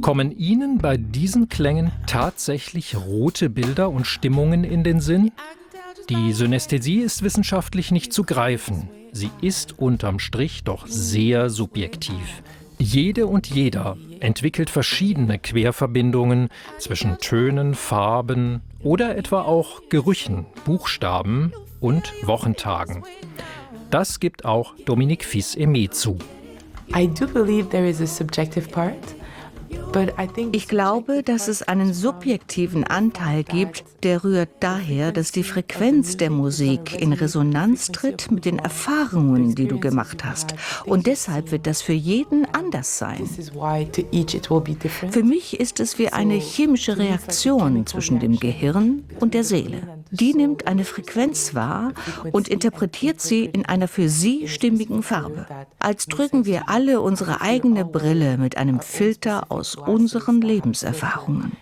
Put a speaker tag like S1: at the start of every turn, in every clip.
S1: Kommen Ihnen bei diesen Klängen tatsächlich rote Bilder und Stimmungen in den Sinn? Die Synästhesie ist wissenschaftlich nicht zu greifen. Sie ist unterm Strich doch sehr subjektiv. Jede und jeder entwickelt verschiedene Querverbindungen zwischen Tönen, Farben oder etwa auch Gerüchen, Buchstaben und Wochentagen. Das gibt auch Dominique Fils-Aimé zu.
S2: I do believe there is a subjective part.
S3: Ich glaube, dass es einen subjektiven Anteil gibt, der rührt daher, dass die Frequenz der Musik in Resonanz tritt mit den Erfahrungen, die du gemacht hast. Und deshalb wird das für jeden anders sein. Für mich ist es wie eine chemische Reaktion zwischen dem Gehirn und der Seele. Die nimmt eine Frequenz wahr und interpretiert sie in einer für sie stimmigen Farbe. Als trügen wir alle unsere eigene Brille mit einem Filter aus unseren Lebenserfahrungen.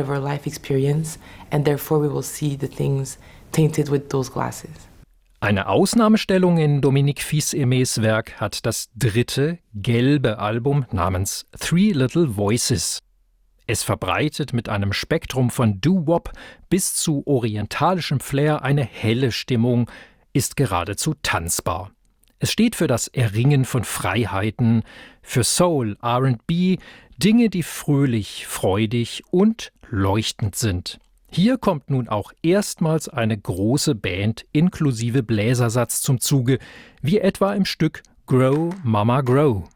S1: Eine Ausnahmestellung in Dominique Fils-Aimés Werk hat das dritte, gelbe Album namens Three Little Voices. Es verbreitet mit einem Spektrum von Doo-Wop bis zu orientalischem Flair eine helle Stimmung, ist geradezu tanzbar. Es steht für das Erringen von Freiheiten, für Soul, R&B, Dinge, die fröhlich, freudig und leuchtend sind. Hier kommt nun auch erstmals eine große Band inklusive Bläsersatz zum Zuge, wie etwa im Stück Grow, Mama Grow.